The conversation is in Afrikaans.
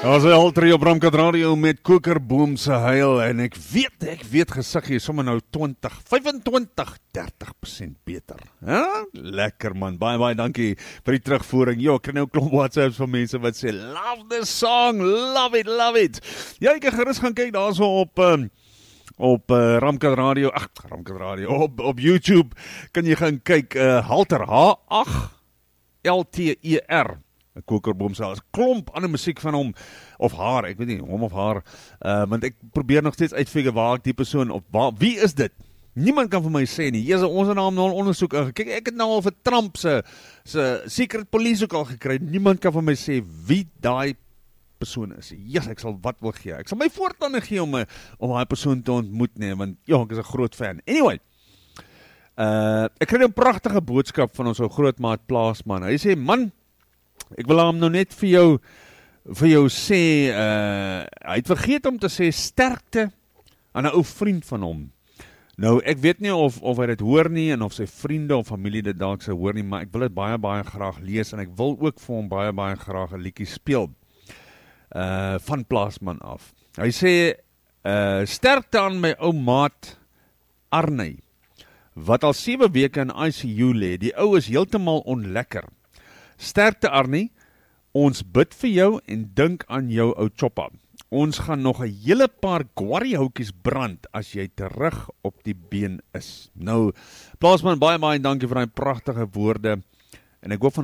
As hy altyd op Ramkat Radio met Kokerboom se huil en ek weet gesig hier sommer nou 20, 25, 30% beter. Ja? Lekker man, baie dankie vir die terugvoering. Jo, ek kry nou klomp WhatsApps van mense wat sê, love this song, love it. Ja, ek kan gerus gaan kyk daar so op Ramkat Radio, op YouTube kan jy gaan kyk, Halter, H8LTER, Kokerboom se, klomp ander musiek van hom, of haar, ek weet nie, hom of haar, want ek probeer nog steeds uitfigure waar ek die persoon, wie is dit? Niemand kan vir my sê nie, ons naam nou al ondersoek ingekijk, ek het nou al vir Trump se secret police ook al gekry, niemand kan vir my sê wie die persoon is. Yes, ek sal wat wil gee. Ek sal my voortande gee om die persoon te ontmoet nie, want ja, ek is 'n groot fan. Anyway, ek kry 'n pragtige boodskap van ons ou grootmaat Plaasman. Hy sê, man, ek wil hom nou net vir jou sê, hy het vergeet om te sê sterkte aan 'n ou vriend van hom. Nou, ek weet nie of hy dit hoor nie, en of sy vriende of familie dit dalk sou hoor nie, maar ek wil dit baie graag lees, en ek wil ook vir hom baie graag 'n liedjie speel. Van Plaasman af. Hy sê, sterkte aan my ou maat Arney, wat al 7 weke in ICU lê. Die ou is heeltemal onlekker. Sterkte Arney, ons bid vir jou en dink aan jou ou Choppa. Ons gaan nog 'n hele paar guarihoukies brand as jy terug op die been is. Nou, Plaasman, baie dankie vir die pragtige woorde, en ek hoop van